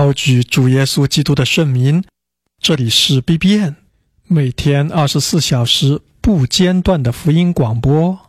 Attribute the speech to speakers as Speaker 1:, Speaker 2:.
Speaker 1: 高举主耶稣基督的圣名。这里是 BBN， 每天24小时不间断的福音广播。